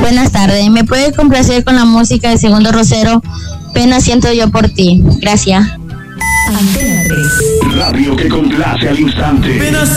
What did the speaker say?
Buenas tardes, ¿me puedes complacer con la música de Segundo Rosero? Pena siento yo por ti. Gracias. Antena 3. Radio que complace al instante.